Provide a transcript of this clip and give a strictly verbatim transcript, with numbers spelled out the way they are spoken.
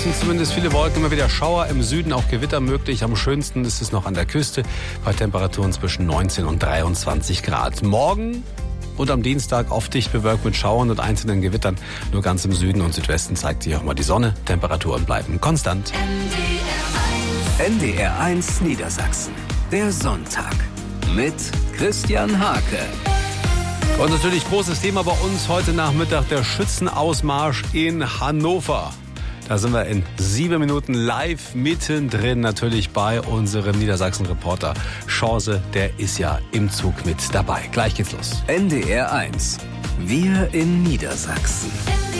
Osten zumindest viele Wolken, immer wieder Schauer, im Süden auch Gewitter möglich. Am schönsten ist es noch an der Küste bei Temperaturen zwischen neunzehn und dreiundzwanzig Grad. Morgen und am Dienstag oft dicht bewölkt mit Schauern und einzelnen Gewittern. Nur ganz im Süden und Südwesten zeigt sich auch mal die Sonne. Temperaturen bleiben konstant. N D R eins Niedersachsen. Der Sonntag mit Christian Hake. Und natürlich großes Thema bei uns heute Nachmittag, der Schützenausmarsch in Hannover. Da sind wir in sieben Minuten live mittendrin, natürlich bei unserem Niedersachsen-Reporter. Chance, der ist ja im Zug mit dabei. Gleich geht's los. N D R eins. Wir in Niedersachsen.